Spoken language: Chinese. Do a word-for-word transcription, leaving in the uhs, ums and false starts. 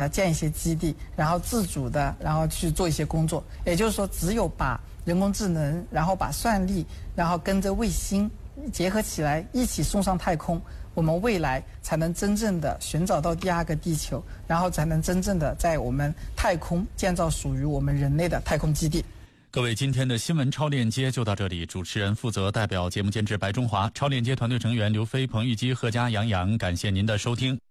它建一些基地，然后自主的，然后去做一些工作。也就是说，只有把人工智能，然后把算力，然后跟着卫星结合起来，一起送上太空，我们未来才能真正的寻找到第二个地球，然后才能真正的在我们太空建造属于我们人类的太空基地。 各位，今天的新闻超链接就到这里。主持人负责代表节目监制白中华，超链接团队成员刘飞、彭玉基、贺佳、杨洋，感谢您的收听。